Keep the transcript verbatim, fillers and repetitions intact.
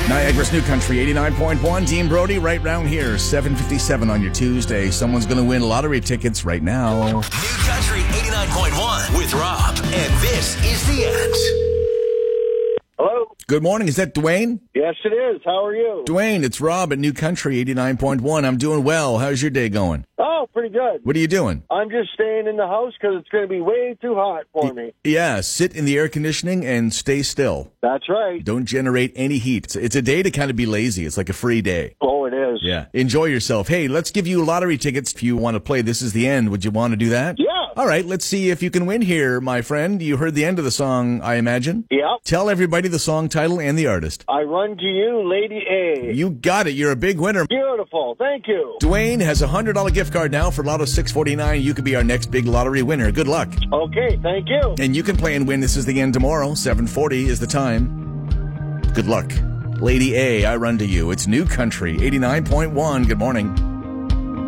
Niagara's New Country, eighty-nine point one. Team Brody, right round here, seven fifty-seven on your Tuesday. Someone's going to win lottery tickets right now. New Country eighty-nine point one with Rob. And this is the end. Hello? Good morning. Is that Dwayne? Yes, it is. How are you? Dwayne, it's Rob at New Country, eighty-nine point one. I'm doing well. How's your day going? Oh, pretty good. What are you doing? I'm just staying in the house because it's going to be way too hot for me. Yeah, sit in the air conditioning and stay still. That's right. Don't generate any heat. It's, it's a day to kind of be lazy. It's like a free day. Oh, it is. Yeah. Enjoy yourself. Hey, let's give you lottery tickets if you want to play. This is the end. Would you want to do that? Yeah. All right, let's see if you can win here, my friend. You heard the end of the song, I imagine? Yep. Tell everybody the song title and the artist. I run to you, Lady A. You got it. You're a big winner. Beautiful. Thank you. Dwayne has a one hundred dollars gift card now for Lotto six forty-nine. You could be our next big lottery winner. Good luck. Okay, thank you. And you can play and win. This is the end tomorrow. seven forty is the time. Good luck. Lady A, I run to you. It's New Country, eighty-nine point one. Good morning.